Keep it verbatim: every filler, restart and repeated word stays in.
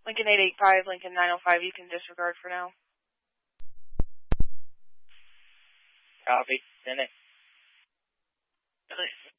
Lincoln eight eight five, Lincoln nine oh five, you can disregard for now. Copy. Send it.